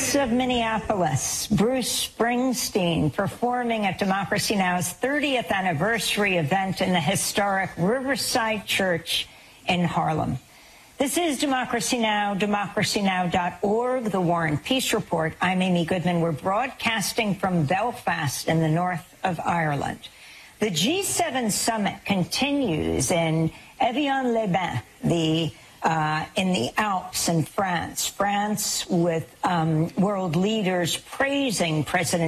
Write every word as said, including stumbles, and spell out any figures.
Voice of Minneapolis, Bruce Springsteen, performing at Democracy Now!'s thirtieth anniversary event in the historic Riverside Church in Harlem. This is Democracy Now!, democracy now dot org, the War and Peace Report. I'm Amy Goodman. We're broadcasting from Belfast in the north of Ireland. The G seven summit continues in Evian-les-Bains, the Uh, in the Alps in France. France with um, world leaders praising President